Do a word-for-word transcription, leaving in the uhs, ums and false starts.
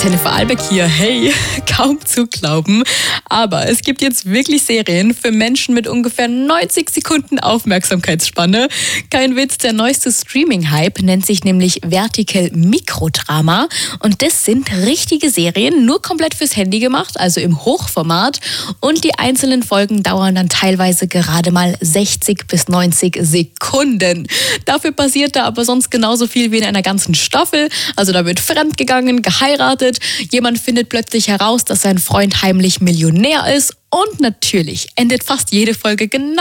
Antenne Vorarlberg hier. Hey, kaum zu glauben. Aber es gibt jetzt wirklich Serien für Menschen mit ungefähr neunzig Sekunden Aufmerksamkeitsspanne. Kein Witz, der neueste Streaming-Hype nennt sich nämlich Vertical Mikrodrama. Und das sind richtige Serien, nur komplett fürs Handy gemacht, also im Hochformat. Und die einzelnen Folgen dauern dann teilweise gerade mal sechzig bis neunzig Sekunden. Dafür passiert da aber sonst genauso viel wie in einer ganzen Staffel. Also da wird fremdgegangen, geheiratet, jemand findet plötzlich heraus, dass sein Freund heimlich Millionär ist und natürlich endet fast jede Folge genau